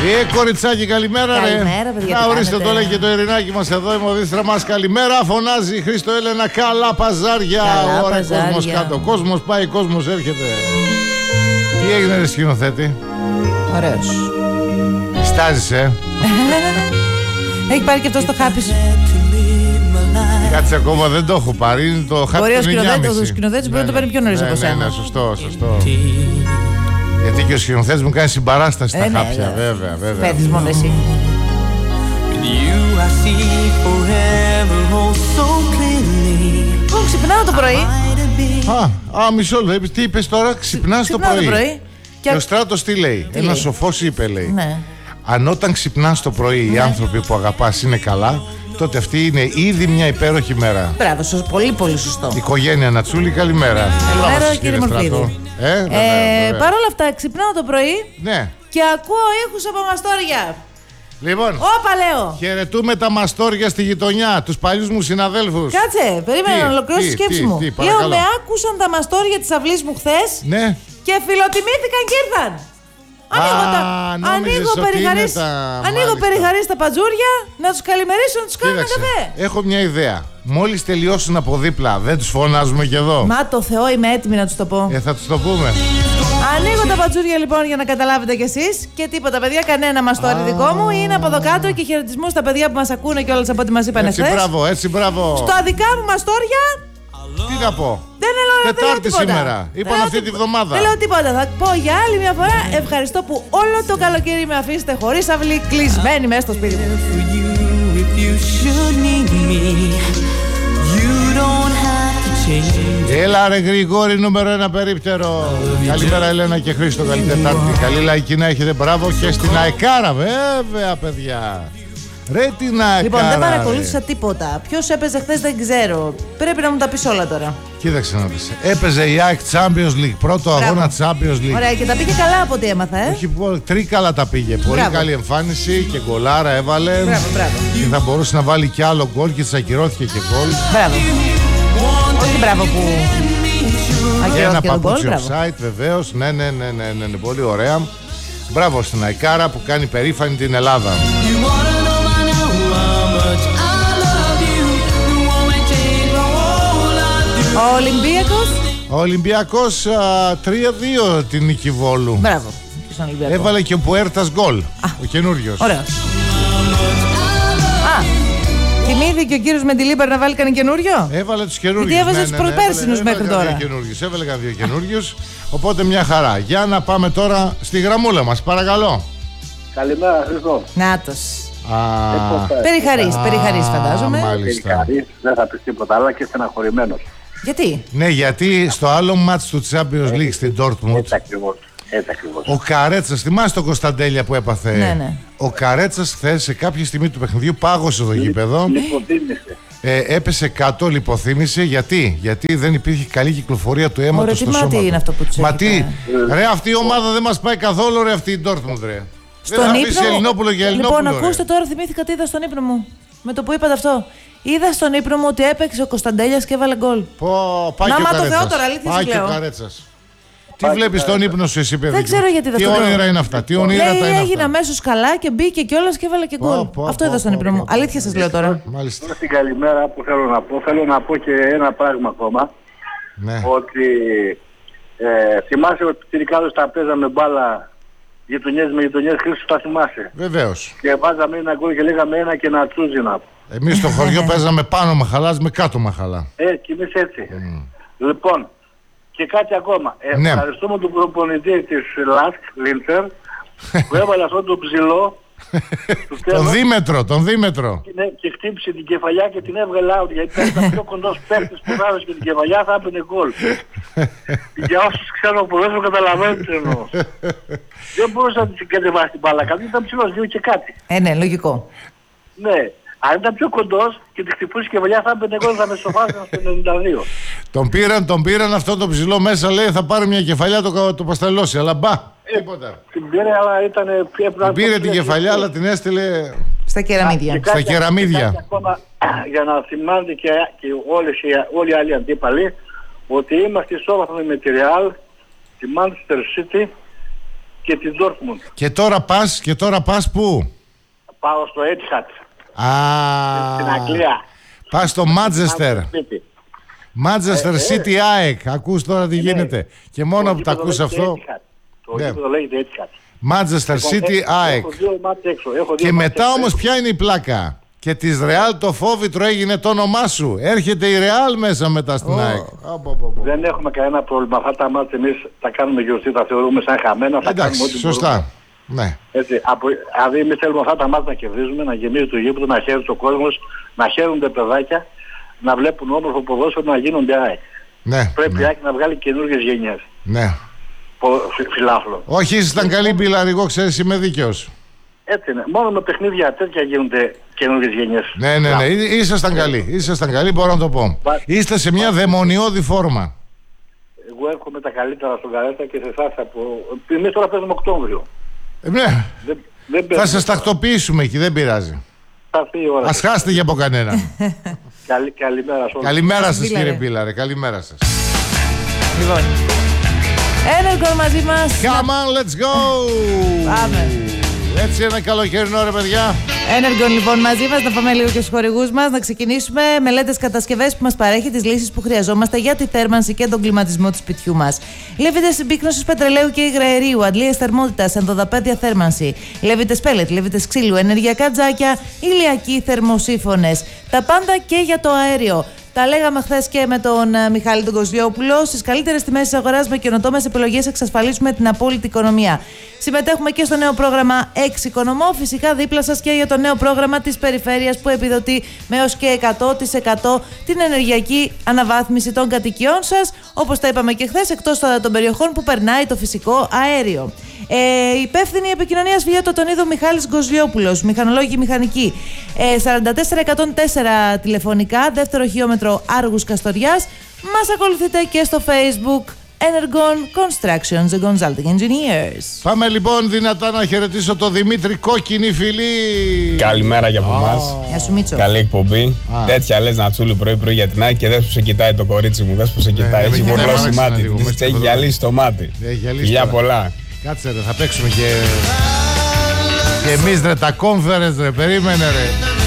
Κοριτσάκι, καλημέρα, ρε. Καλημέρα, παιδιά. Να ορίστε, το λέει και το Ειρηνάκι μας εδώ, η Μοδίστρα μας. Καλημέρα, φωνάζει η Χρήστο Έλενα. Καλά παζάρια. Ωραία, κόσμος κάτω. Κόσμος πάει, κόσμος έρχεται. Τι έγινε, ρε σκηνοθέτη? Ωραίος. Στάζεις, Έχει πάρει και αυτό το χάπι σου. Κάτσε, ακόμα δεν το έχω πάρει. Είναι το χάπι. Μπορεί ο σκηνοθέτης μπορεί να το παίρνει πιο νωρίς από σένα. Ναι, σωστό. Γιατί και ο σκηνοθέτης μου κάνει συμπαράσταση στα χάπια, βέβαια. Πέτεις μόνο εσύ. Ξυπνάω το πρωί. Μισό λεπτό. Τι είπες τώρα? Ξυπνάς το πρωί. Και ο Στράτος τι λέει? Ένας σοφός είπε, λέει. Αν όταν ξυπνάς το πρωί οι άνθρωποι που αγαπάς είναι καλά, τότε αυτή είναι ήδη μια υπέροχη μέρα. Μπράβο, πολύ πολύ σωστό. Οικογένεια Νατσούλη, καλημέρα. Καλημέρα, κύριε Μορφίδη. Παρ' όλα αυτά, ξυπνάω το πρωί και ακούω ήχους από μαστόρια. Λοιπόν, λέω. χαιρετούμε τα μαστόρια στη γειτονιά, τους παλιούς μου συναδέλφους. Κάτσε, περίμενα να ολοκληρώσω τη σκέψη μου. Λέω, με άκουσαν τα μαστόρια της αυλής μου χθες και φιλοτιμήθηκαν και ήρθαν. Ανοίγω περιχαρείς τα πατζούρια, να τους καλημερίσω, να τους κάνω ένα καφέ. Έχω μια ιδέα. Μόλις τελειώσουν από δίπλα, δεν τους φωνάζουμε κι εδώ? Μα το Θεό, είμαι έτοιμη να τους το πω. Θα τους το πούμε. Ανοίγω τα πατζούρια λοιπόν για να καταλάβετε κι εσείς. Και τίποτα, παιδιά, κανένα μαστόρι δικό μου. Είναι από εδώ κάτω και χαιρετισμού στα παιδιά που μας ακούνε κιόλας από ό,τι μας είπαν χθες. Έτσι, μπράβο. Στα δικά μου μαστόρια. Τι να πω? Τετάρτη σήμερα. Είπαμε αυτή τη βδομάδα. Δεν λέω τίποτα. Θα πω για άλλη μια φορά ευχαριστώ που όλο το καλοκαίρι με αφήσετε χωρίς αυλή, κλεισμένη μέσα στο σπίτι μου. Έλα ρε Γρηγόρη, νούμερο 1 περίπτερο. Καλημέρα Ελένα και Χρήστο, καλή Τετάρτη. Καλή λαϊκή να έχετε, μπράβο. Και στην Αεκάρα, βέβαια παιδιά. Ρε την Αεκάρα. Λοιπόν, δεν παρακολούθησα τίποτα. Ποιος έπαιζε χθες δεν ξέρω. Πρέπει να μου τα πεις όλα τώρα. Κοίταξε να δεις. Έπαιζε η ΑΕΚ Champions League, πρώτο αγώνα Champions League. Ωραία, και τα πήγε καλά από ό,τι έμαθα, Όχι, τρίκαλα τα πήγε. Πολύ καλή εμφάνιση και γκολάρα έβαλε. Μπράβο. Και θα μπορούσε να βάλει κι άλλο γκολ και της ακυρώθηκε και γκολ. Μπράβο. Όχι μπράβο που και ένα παπούτσι offside, βεβαίως. Ναι, πολύ ωραία. Μπράβο στην Αεκάρα που κάνει περήφανη την Ελλάδα. Ο Ολυμπιακός 3-2 την νίκη Βόλου. Μπράβο. Έβαλε και ο Πουέρτας γκολ. Ο καινούριος. Ωραία. Θυμήθηκε ο κύριος Μεντιλίμπερ να βάλει κανένα καινούριο? Έβαλε τους καινούριους. Γιατί έβαζε τους προπέρσινους μέχρι τώρα. Έβαλε δύο καινούριους. Οπότε μια χαρά. Για να πάμε τώρα στη γραμμούλα μας, παρακαλώ. Καλημέρα, Χρήστο. Νάτος. Περιχαρής φαντάζομαι. Περιχαρής, δεν θα πεις τίποτα άλλα και στεναχωρημένος. Γιατί? Ναι, γιατί στο άλλο μάτς του Champions League στην Dortmund. Έτσι ακριβώς. Ο Καρέτσας, θυμάσαι τον Κωνσταντέλια που έπαθε? Ναι. Ο Καρέτσας χθες σε κάποια στιγμή του παιχνιδιού πάγωσε το γήπεδο. Λιποθύμησε. Έπεσε κάτω, λιποθύμησε. Γιατί δεν υπήρχε καλή κυκλοφορία του αίματος στο σώμα. Τι είναι αυτό που τους τι, ρε, αυτή η ομάδα δεν μας πάει καθόλου, ρε, αυτή η Dortmund, ρε. Στον δεν θα ύπνο πεις Ελληνόπουλο για Ελληνόπουλο. Λοιπόν, ακούστε τώρα, θυμήθηκα τι είδα στον ύπνο μου. Με το που είπατε αυτό. Είδα στον ύπνο μου ότι έπαιξε ο Κωνσταντέλιας και έβαλε γκολ. Μα το Θεό τώρα, αλήθεια σου λέω. Τι βλέπεις στον ύπνο σου εσύ, παιδί? Δεν ξέρω γιατί δεν το λέω. Τι όνειρα είναι αυτά? Τι όνειρα τα είναι αυτά? Έγινε αμέσως καλά και μπήκε κιόλας και έβαλε και γκολ. Αυτό είδα στον ύπνο μου. Αλήθεια σας λέω τώρα. Μάλιστα. Στην καλημέρα που θέλω να πω και ένα πράγμα ακόμα. Ναι. Ότι θυμάσαι ότι τελικά τα παίζαμε μπάλα γειτονιές με γειτονιές, Χρήστος, τα θυμάσαι? Βεβαίως. Και βάζαμε ένα γκολ και λέγαμε ένα και να τσούζινα. Εμείς στο χωριό παίζαμε πάνω μαχαλάς με κάτω μαχαλά. Και εμείς έτσι. Λοιπόν, και κάτι ακόμα. Ευχαριστούμε τον προπονητή της ΛΑΣΚ, Λίντσερ, που έβαλε αυτό το ψηλό. Τον Δήμετρο. Και χτύπησε την κεφαλιά και την έβγαλε out, γιατί ήταν πιο κοντός παίκτης που θα και την κεφαλιά θα έπαιρνε γκολ. Για όσους ξέρω ποδόσφαιρο καταλαβαίνετε εννοώ. Δεν μπορούσε να την κατεβάσει την μπάλα, γιατί ήταν ψηλός, 2 και κάτι. Ναι, λογικό. Ναι. Αν ήταν πιο κοντός και τη χτυπούσε και βελιά θα έμπαινε γκολ, θα με σοφάσαν στο 92. Τον πήραν αυτό το ψηλό μέσα, λέει θα πάρει μια κεφαλιά το παστελώσει, αλλά μπα, τίποτα. Την πήρε, αλλά ήταν... Την πήρε την κεφαλιά, αλλά την έστειλε... Στα κεραμίδια. Στα κεραμίδια. Και ακόμα, για να θυμάται και όλοι οι άλλοι αντίπαλοι, ότι είμαστε ισόβαθμοι με τη Real, τη Manchester City και την Dortmund. Και τώρα πας πού? Πάω στο Etihad. Στην Αγγλία. Πας στο Manchester. Manchester City ΑΕΚ. Ακούς τώρα τι γίνεται. Και μόνο που τα ακούς αυτό. Το γήπεδο λέγεται Etihad. Manchester City ΑΕΚ. Και μετά όμως ποια είναι η πλάκα? Και της Real το φόβητρο έγινε το όνομά σου. Έρχεται η Real μέσα μετά στην ΑΕΚ. Δεν έχουμε κανένα πρόβλημα. Αυτά τα μάτια εμείς τα κάνουμε γιορτή, τα θεωρούμε σαν χαμένα. Εντάξει, σωστά. Ναι. Έτσι, δηλαδή εμείς θέλουμε αυτά τα μάτια να κερδίζουμε, να γεμίζει το γήπεδο, να χαίρεται ο κόσμος, να χαίρονται παιδάκια, να βλέπουν όμορφο ποδόσφαιρο, να γίνονται ΑΕΚ. Ναι, πρέπει ναι. ΑΕΚ να βγάλει καινούργιες γενιές. Ναι. Φιλάθλο. Όχι, ήσασταν καλή μπιλαριγό, ξέρεις, είμαι δίκαιος. Έτσι είναι. Μόνο με παιχνίδια τέτοια γίνονται καινούργιες γενιές. Ναι. Ήσασταν καλοί, μπορώ να το πω. Είστε σε μια δαιμονιώδη φόρμα. Εγώ έρχομαι τα καλύτερα στον Καρέτα και σε εσάς από... Εμείς τώρα παίζουμε Οκτώβριο. Ναι. Θα σας τακτοποιήσουμε εκεί, δεν πειράζει. Ας χάσετε για από κανέναν. Καλημέρα σας. Καλημέρα σας κύριε Μπίλαρε, καλημέρα σας. Λοιπόν, Energon μαζί μας. Come on, let's go. Πάμε. Έτσι ένα καλοκαιρινό ρε παιδιά. Energon λοιπόν μαζί μας, να πάμε λίγο και στους χορηγούς μας. Να ξεκινήσουμε μελέτες κατασκευές που μας παρέχει τις λύσεις που χρειαζόμαστε για τη θέρμανση και τον κλιματισμό του σπιτιού μας. Λέβητες συμπίκνωσης πετρελαίου και υγραερίου, αντλίες θερμότητας, ενδοδαπέδια θέρμανση, λέβητες πέλετ, λέβητες ξύλου, ενεργειακά τζάκια, ηλιακοί θερμοσύφωνες. Τα πάντα και για το αέριο. Τα λέγαμε χθες και με τον Μιχάλη τον Κοσδιόπουλο. Στις καλύτερες τιμές της αγοράς με καινοτόμες επιλογές εξασφαλίσουμε την απόλυτη οικονομία. Συμμετέχουμε και στο νέο πρόγραμμα Εξοικονομώ. Φυσικά δίπλα σας και για το νέο πρόγραμμα της Περιφέρειας που επιδοτεί με έως και 100% την ενεργειακή αναβάθμιση των κατοικιών σας. Όπως τα είπαμε και χθες, εκτός των περιοχών που περνάει το φυσικό αέριο. Υπεύθυνη επικοινωνία για το Τονίδο Μιχάλης Γκοζιόπουλος, μηχανολόγοι μηχανικοί. 44-104 τηλεφωνικά, δεύτερο χιλιόμετρο Άργους Καστοριάς. Μας ακολουθείτε και στο Facebook Energon Constructions and Consulting Engineers. Πάμε λοιπόν δυνατά να χαιρετήσω το Δημήτρη Κόκκινη φιλή. Καλημέρα για από εμάς. Γεια σου Μίτσο. Καλή εκπομπή. Τέτοια λες Νατσούλου πρωί-πρωί για την ΑΕΚ και δες που σε κοιτάει το κορίτσι μου. Δες που σε κοιτάει. Έχει γουρλώσει μάτι. Της έχει γυαλίσει το μάτι. Φιλιά πολλά. Κάτσε ρε, θα παίξουμε και εμείς ρε τα conference ρε, περίμενε ρε.